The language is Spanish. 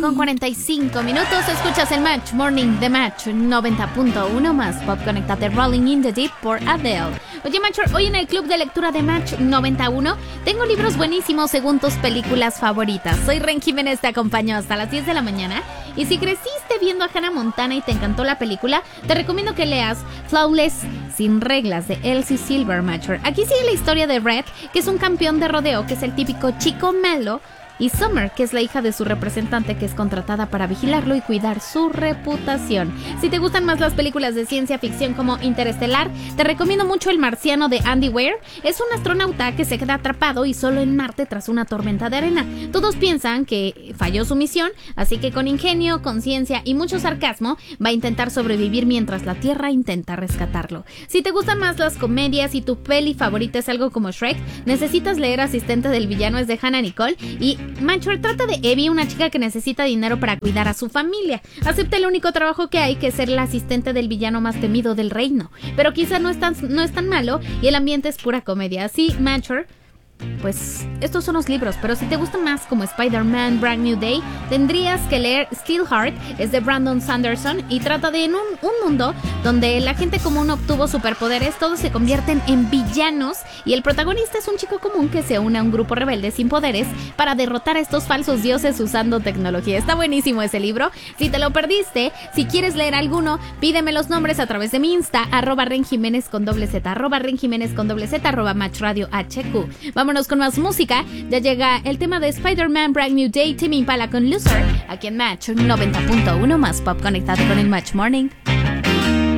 8:45. Escuchas el Match Morning de Match 90.1 más Pop. Conéctate, Rolling in the Deep por Adele. Oye, Matcher, hoy en el club de lectura de Match 91 tengo libros buenísimos según tus películas favoritas. Soy Ren Jiménez, te acompaño hasta las 10 de la mañana. Y si creciste viendo a Hannah Montana y te encantó la película, te recomiendo que leas Flawless Sin Reglas de Elsie Silver, Matcher. Aquí sigue la historia de Red, que es un campeón de rodeo, que es el típico chico malo, y Summer, que es la hija de su representante, que es contratada para vigilarlo y cuidar su reputación. Si te gustan más las películas de ciencia ficción como Interestelar, te recomiendo mucho El Marciano de Andy Weir. Es un astronauta que se queda atrapado y solo en Marte tras una tormenta de arena. Todos piensan que falló su misión, así que con ingenio, conciencia y mucho sarcasmo va a intentar sobrevivir mientras la Tierra intenta rescatarlo. Si te gustan más las comedias y tu peli favorita es algo como Shrek, necesitas leer Asistente del Villano, es de Hannah Nicole. Y Matcher trata de Evie, una chica que necesita dinero para cuidar a su familia. Acepta el único trabajo que hay, que es ser la asistente del villano más temido del reino. Pero quizá no es tan malo y el ambiente es pura comedia. Así, Matcher, pues estos son los libros, pero si te gustan más como Spider-Man Brand New Day, tendrías que leer Steelheart, es de Brandon Sanderson y trata de un mundo donde la gente común obtuvo superpoderes, todos se convierten en villanos y el protagonista es un chico común que se une a un grupo rebelde sin poderes para derrotar a estos falsos dioses usando tecnología. Está buenísimo ese libro. Si te lo perdiste, si quieres leer alguno, pídeme los nombres a través de mi Insta, @renjimenez con doble Z, @renjimenez con doble Z, @matchradio HQ. Vámonos con más música. Ya llega el tema de Spider-Man Brand New Day, Tame Impala con Loser, aquí en Match 90.1 más Pop. Conectado con el Match Morning.